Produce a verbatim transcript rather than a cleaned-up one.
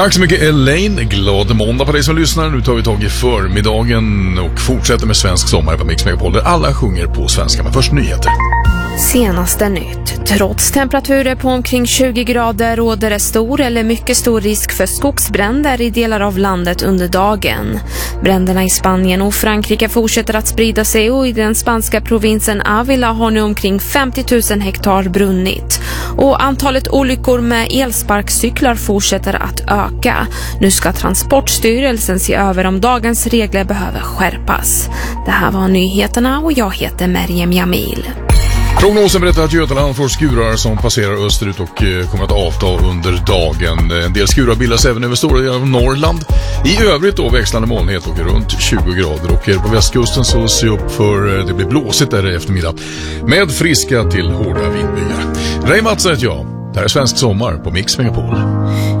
Tack så mycket Elaine, glad måndag på dig som lyssnar. Nu tar vi tag i förmiddagen och fortsätter med svensk sommar på Mix Megapol där alla sjunger på svenska. Men först nyheter. Senaste nytt. Trots temperaturer på omkring tjugo grader råder det stor eller mycket stor risk för skogsbränder i delar av landet under dagen. Bränderna i Spanien och Frankrike fortsätter att sprida sig och i den spanska provinsen Ávila har nu omkring femtio tusen hektar brunnit. Och antalet olyckor med elsparkcyklar fortsätter att öka. Nu ska Transportstyrelsen se över om dagens regler behöver skärpas. Det här var nyheterna och jag heter Meriem Jamil. Prognosen berättar att Götaland får skurar som passerar österut och kommer att avta under dagen. En del skurar bildas även över stora delar av Norrland. I övrigt då växlande molnighet och runt tjugo grader. Och på västkusten så ser upp för det blir blåsigt där i eftermiddag. Med friska till hårda vindbyar. Ray Mattsson heter jag. Det här är svensk sommar på Mix Megapol.